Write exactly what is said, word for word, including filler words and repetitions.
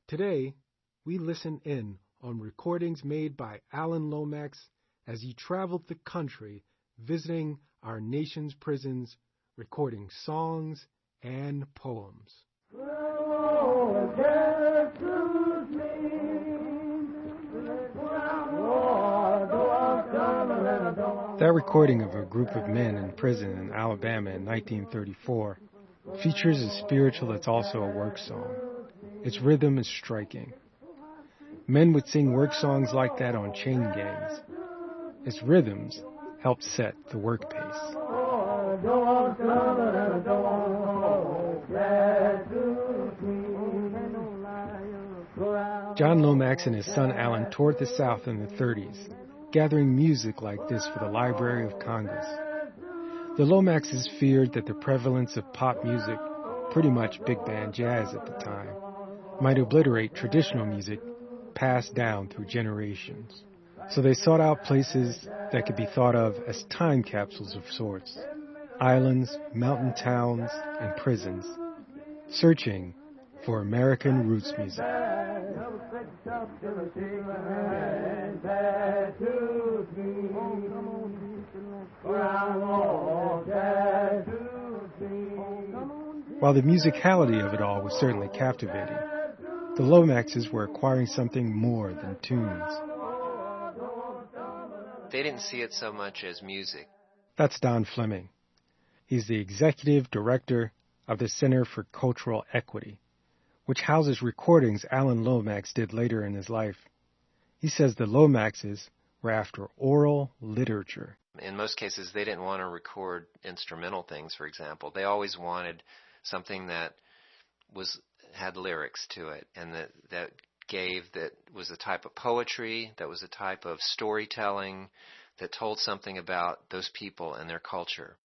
Today, we listen in on recordings made by Alan Lomax as he traveled the country visiting our nation's prisons, recording songs and poems. That recording of a group of men in prison in Alabama in nineteen thirty-four features a spiritual that's also a work song. Its rhythm is striking. Men would sing work songs like that on chain gangs. Its rhythms helped set the work pace. John Lomax and his son Alan toured the South in the thirties, gathering music like this for the Library of Congress. The Lomaxes feared that the prevalence of pop music, pretty much big band jazz at the time, might obliterate traditional music passed down through generations. So they sought out places that could be thought of as time capsules of sorts, islands, mountain towns, and prisons, searching for American roots music. While the musicality of it all was certainly captivating, the Lomaxes were acquiring something more than tunes. They didn't see it so much as music. That's Don Fleming. He's the executive director of the Center for Cultural Equity, which houses recordings Alan Lomax did later in his life. He says the Lomaxes were after oral literature. In most cases, they didn't want to record instrumental things, for example. They always wanted something that was had lyrics to it and that, that gave, that was a type of poetry, that was a type of storytelling, that told something about those people and their culture.